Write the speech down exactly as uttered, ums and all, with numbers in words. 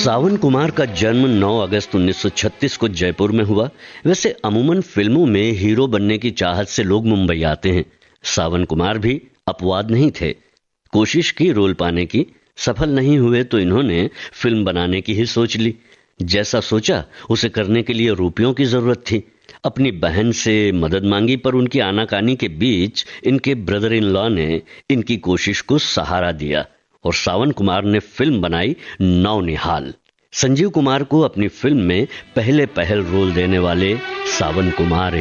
सावन कुमार का जन्म नौ अगस्त उन्नीस सौ छत्तीस को जयपुर में हुआ। वैसे अमूमन फिल्मों में हीरो बनने की चाहत से लोग मुंबई आते हैं। सावन कुमार भी अपवाद नहीं थे। कोशिश की रोल पाने की, सफल नहीं हुए तो इन्होंने फिल्म बनाने की ही सोच ली। जैसा सोचा उसे करने के लिए रुपयों की जरूरत थी। अपनी बहन से मदद मांगी, पर उनकी आनाकानी के बीच इनके ब्रदर इन लॉ ने इनकी कोशिश को सहारा दिया और सावन कुमार ने फिल्म बनाई नौनिहाल। संजीव कुमार को अपनी फिल्म में पहले पहल रोल देने वाले सावन कुमार